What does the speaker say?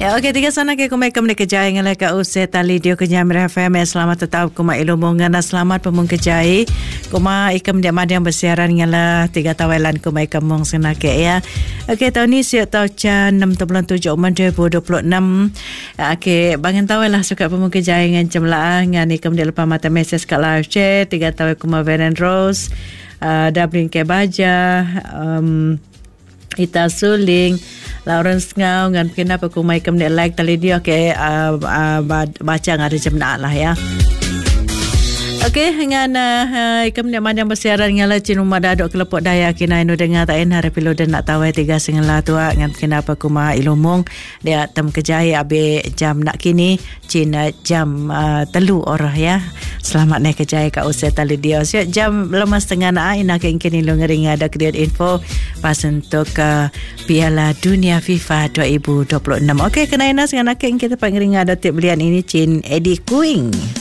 Okey, tiga sana ke kumai kem de kejai ngala ka usai tali dio kenyamra FM. Selamat tetap kumai ilumongan dan selamat pemung kejai. Kumai ikem dia madiang bersiaran ngala 3 tawelan kumai kemong senake ya. Okey, tahun ni siap tahun 6.7 Oman 2026. Okey, bangun tawelah suka pemung kejai ngan jemlah ngan ikem dia lepas mata mesej kat live chat 3 tawel kumai Varen Rose, Dublin ke Baja, Ita Suling, Lawrence Ngau ngan kenapa ku mai kem like tali dia ke baca ngada jam nak lah ya. Okey, dengan ikam dia mana bersiaran ngala cin rumah dadok kelepok daya kina inu dengar tak en hari pilu dan nak tawai 3 sengela tua ngan kenapa ku ma ilumong dia tem kejai abe jam nak kini cin jam telu orang ya. Selamat naik kejai ka usai tali dia. Siap jam lemas tengah nak ina ke kini lu ngering ada kreat info pas untuk Piala Dunia FIFA 2026. Okey, kena ina dengan nak kita pangring ada tip belian ini cin Eddie Queen.